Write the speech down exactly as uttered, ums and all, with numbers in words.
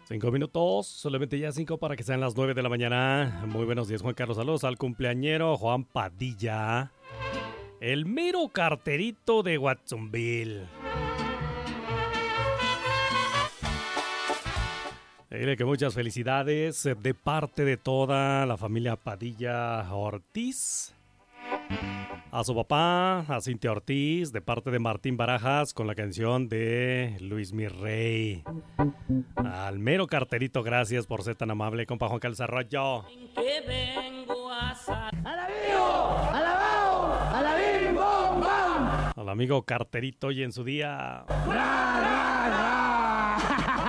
Cinco minutos, solamente ya cinco para que sean las nueve de la mañana. Muy buenos días, Juan Carlos. Saludos al cumpleañero Juan Padilla, el mero carterito de Watsonville. Dile que muchas felicidades de parte de toda la familia Padilla Ortiz. A su papá, a Cintia Ortiz, de parte de Martín Barajas, con la canción de Luis Mirrey. Al mero carterito, gracias por ser tan amable, compa Juan Carlos Arroyo. ¡Alabío! ¡Alabao! ¡Alabim, bom, bam! Al amigo carterito hoy en su día. ¡Ra, ra, ra!